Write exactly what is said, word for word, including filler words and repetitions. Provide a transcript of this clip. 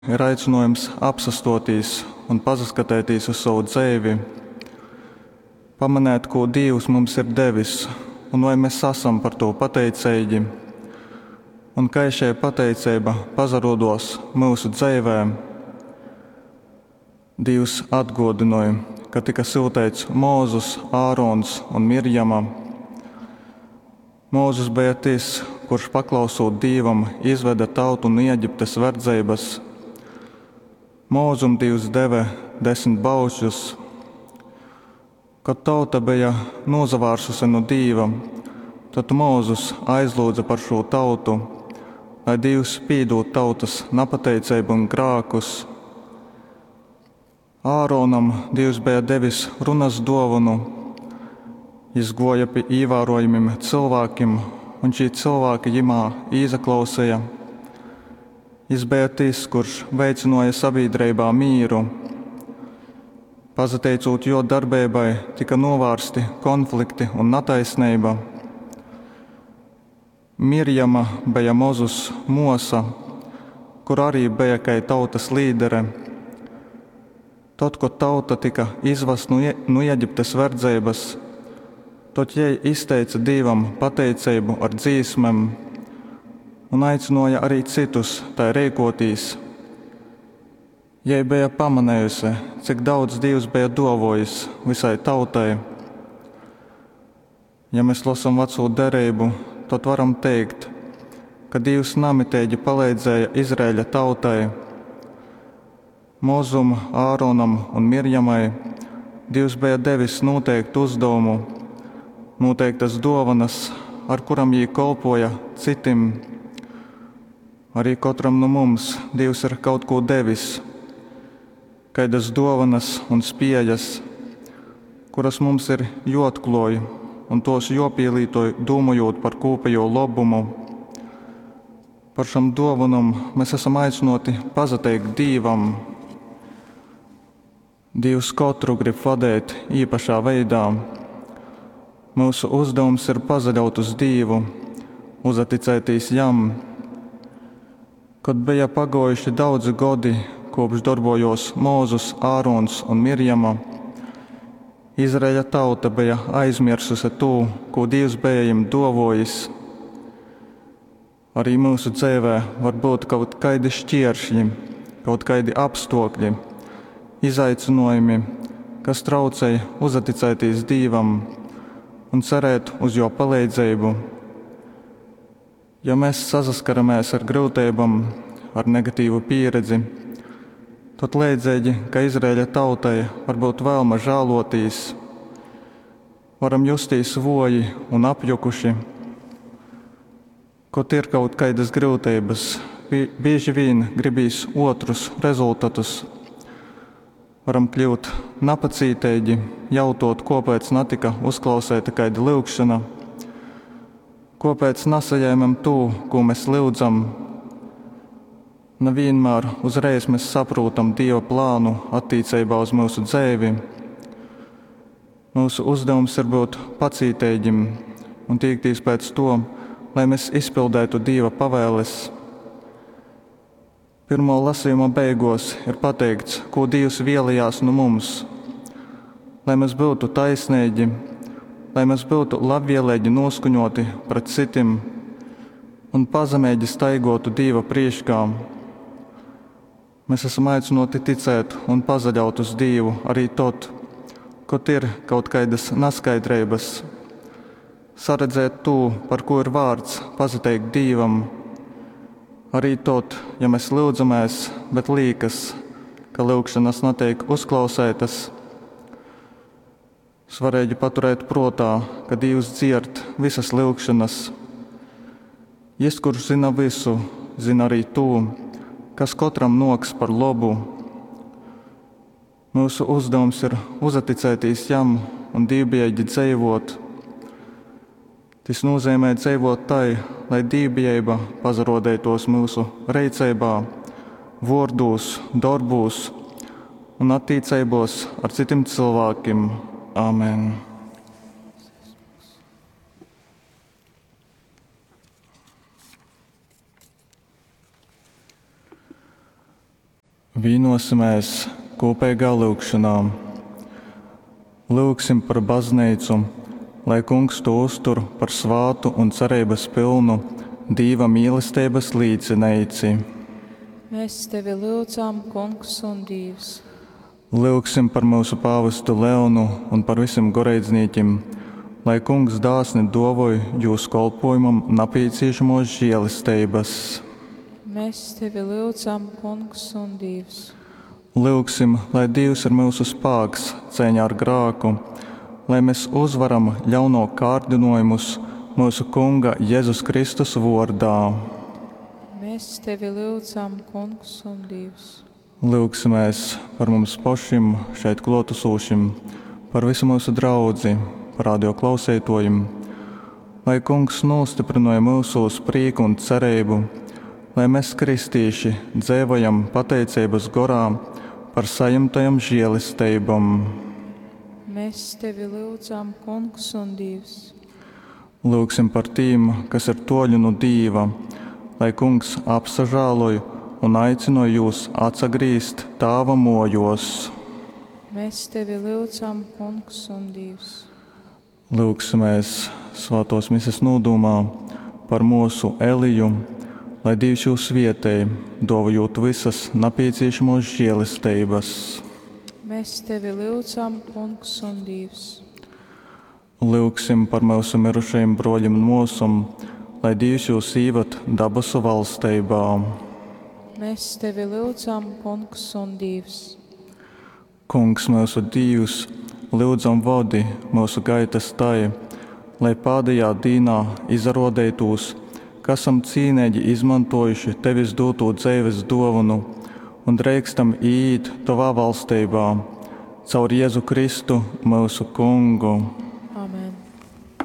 ir aicinājums apsastotīs un pazaskatētīs uz savu dzēvi, pamanēt, ko Dievs mums ir devis, un vai mēs esam par to pateicīgi, un kā šī pateicība pazarodos mūsu dzēvē. Dievs atgādināja, ka tika siltēts Mūzes, Ārons un Mirjama. Mūzes bija tas, kurš paklausot Dievam, izveda tautu no Ēģiptes verdzības. Mūzum Dievs deva desmit baušļus. Kad tauta bija nozavārsusi no Dieva, tad Mūzes aizlūdza par šo tautu, lai Dievs pīdot tautas nepateicību un grākus. Āronam Dievs bija devis runas dāvanu. Viņš goja pie ievērojamiem cilvēkiem, un šie cilvēki viņā izaklausīja. Viņš bija tas, kurš veicināja sabiedrībā mīru. Pazateicot jo darbībai, tika novērsti konflikti un netaisnība. Mirjama bija Mūzes mosa, kur arī bija kā tautas līdere. Tad, kad tauta tika izvesta no Ēģiptes verdzības, tad jai izteica Dievam pateicību ar dzīsmēm un aicināja arī citus tā rīkotīs. Jai bija pamanījusi, cik daudz Dievs bija dāvājis visai tautai. Ja mēs lasām veco derību, tad varam teikt, ka Dievs nemitīgi palīdzēja Izraēļa tautai. Mūzum, Āronam un Mirjamai Dievs bija devis noteiktu uzdevumu, noteiktas dāvanas, ar kurām viņi kalpoja citiem. Arī katram no mums Dievs ir kaut ko devis, kādas dāvanas un spējas, kuras mums ir jāatklāj un tos jāpielīto, domājot par kopējo labumu. Par šām dāvanām mēs esam aicināti pazateikt Dievam. Dievs katru grib vadīt īpašā veidā. Mūsu uzdevums ir pazaļaut uz Dievu, uzaticēties Jam. Kad bija pagājuši daudzi gadi, kopš darbojos Mūzes, Ārons un Mirjama, Izraēļa tauta bija aizmirsusi to, ko Dievs bija viņiem dāvājis. Arī mūsu dzīvē var būt kaut kādi šķēršļi, kaut kādi apstākļi, izaicinājumi, kas traucēja uzaticēties Dievam un cerēt uz jo palīdzību. Ja mēs saskaramies ar grūtībām, ar negatīvu pieredzi, tad līdzīgi, ka Izraēļa tautai varbūt vēlme žēlotīs, varam justies voji un apjukuši. Kad ir kaut kādas grūtības, bieži vien gribīs otrus rezultātus. Varam kļūt napacītīgi, jautot, kāpēc netika uzklausīta kāda lūgšana, kāpēc nesaņēmam to, ko mēs lūdzam. Nevienmēr uzreiz mēs saprotam Dieva plānu attiecībā uz mūsu dzīvi. Mūsu uzdevums ir būt pacītīgiem un tiekties pēc to, lai mēs izpildētu Dieva pavēles. Pirmā lasījuma beigās ir pateikts, ko Dievs vēlējās no mums, lai mēs būtu taisnīgi, lai mēs būtu labvēlīgi noskaņoti pret citiem un pazemīgi staigotu Dieva priekšā. Mēs esam aicināti ticēt un pazaļaut uz Dievu arī tad, kad ir kaut kādas neskaidrības, saredzēt to, par ko ir vārds, pazateikt Dievam. Arī tad, ja mēs lūdzamies, bet liekas, ka lūgšanas netiek uzklausētas, svarīgi paturēt prātā, ka Dievs dzird visas lūgšanas. Jis, kurš zina visu, zina arī to, kas katram noks par labu. Mūsu uzdevums ir uzaticēties Jam un dievbijīgi dzīvot. Tas nozīmē dzīvot tai, lai dievbijība pazarodētos mūsu reicībā, vārdos, darbos un attiecībos ar citiem cilvēkiem. Āmen. Vīnosimies kopīgā lūgšanā. Lūgsim par baznīcu, lai Kungs to uztur par svātu un cerības pilnu Dieva mīlestības līdzineici. Mēs tevi lūdzam, Kungs un Dievs. Lūgsim par mūsu pāvestu Leonu un par visiem garīdzniekiem, lai Kungs dāsni dāvāj jūsu kalpojumam nepieciešamos žēlastības. Mēs tevi lūdzam, Kungs un Dievs. Lūgsim, lai Dievs ir mūsu spēks cīņā ar grēku, lai mēs uzvaram ļauno kārdinājumus mūsu Kunga Jēzus Kristus vārdā. Mēs tevi lūdzam, Kungs un Dievs. Lūgsimies par mums pašiem šeit klātesošiem, par visu mūsu draudzi, par radio klausītājiem, lai Kungs nostiprināja mūsos prieku un cerību, lai mēs kristieši dzīvojam pateicības gorā par saņemtajām žēlastībām. Mēs tevi lūdzam, Kungs un Dievs. Lūgsim par tiem, kas ir toļi no Dieva, lai Kungs apsažāloja un aicināja jūs atsagrīzt Tāva mojos. Mēs tevi lūdzam, Kungs un Dievs. Lūgsimies svētos misas nodomā par mūsu Eliju, lai Dievs jūs vietēji, dāvājot visas nepieciešamos žēlastības. Mēs tevi lūdzam, Kungs un Dievs. Lūgsim par mūsu mirušajiem broļiem un mūsum, lai Dievs jūs īvat dabasu valstībā. Mēs tevi lūdzam, Kungs un Dievs. Kungs mūsu Dievs, lūdzam vadi mūsu gaitas tai, lai pēdējā dīnā izrādītos, kas esam cīnīgi izmantojuši tevis doto dzīves dāvanu un drīkstam iet tavā valstībā, caur Jēzu Kristu mūsu Kungu.